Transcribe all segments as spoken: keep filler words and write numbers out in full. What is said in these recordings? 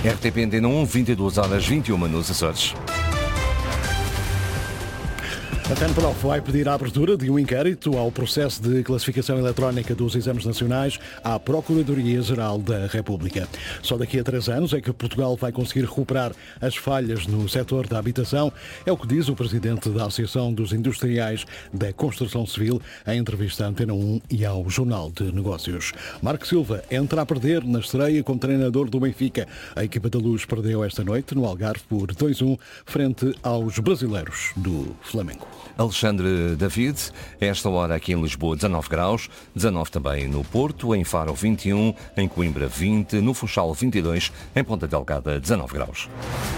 R T P Antena um, vinte e duas horas e vinte e uma nos Açores. A FENPROF vai pedir a abertura de um inquérito ao processo de classificação eletrónica dos exames nacionais à Procuradoria-Geral da República. Só daqui a três anos é que Portugal vai conseguir recuperar as falhas no setor da habitação, é o que diz o presidente da Associação dos Industriais da Construção Civil em entrevista à Antena um e ao Jornal de Negócios. Marco Silva entra a perder na estreia como treinador do Benfica. A equipa da Luz perdeu esta noite no Algarve por dois a um frente aos brasileiros do Flamengo. Alexandre David, esta hora aqui em Lisboa dezanove graus, dezanove também no Porto, em Faro vinte e um, em Coimbra vinte, no Funchal vinte e dois, em Ponta Delgada dezanove graus.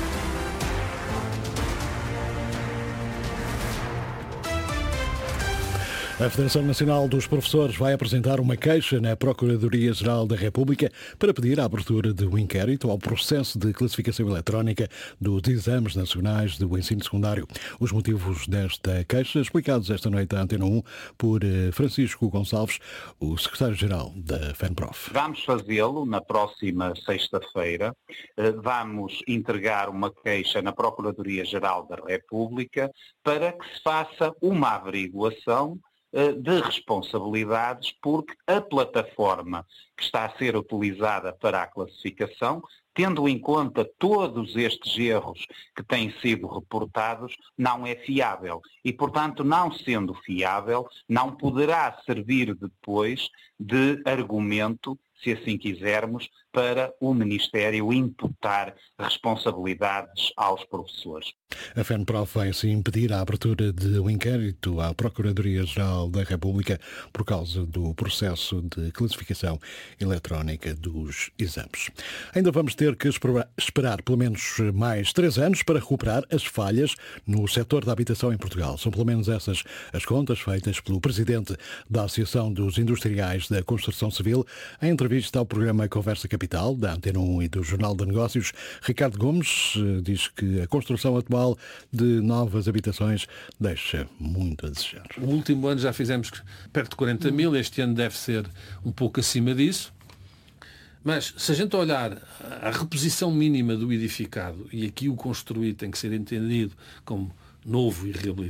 A Federação Nacional dos Professores vai apresentar uma queixa na Procuradoria-Geral da República para pedir a abertura de um inquérito ao processo de classificação eletrónica dos exames nacionais do ensino secundário. Os motivos desta queixa, explicados esta noite à Antena um por Francisco Gonçalves, o secretário-geral da FENPROF. Vamos fazê-lo na próxima sexta-feira. Vamos entregar uma queixa na Procuradoria-Geral da República para que se faça uma averiguação de responsabilidades, porque a plataforma que está a ser utilizada para a classificação, tendo em conta todos estes erros que têm sido reportados, não é fiável. E, portanto, não sendo fiável, não poderá servir depois de argumento, se assim quisermos, para o Ministério imputar responsabilidades aos professores. A FENPROF vai sim pedir a abertura de um inquérito à Procuradoria-Geral da República por causa do processo de classificação eletrónica dos exames. Ainda vamos ter que esperar pelo menos mais três anos para recuperar as falhas no setor da habitação em Portugal. São pelo menos essas as contas feitas pelo presidente da Associação dos Industriais da Construção Civil em entrevista ao programa Conversa Capital, da Antena um e do Jornal de Negócios. Ricardo Gomes diz que a construção atual de novas habitações deixa muito a desejar. O último ano já fizemos perto de quarenta mil, este ano deve ser um pouco acima disso. Mas se a gente olhar a reposição mínima do edificado, e aqui o construído tem que ser entendido como novo e reabilitado,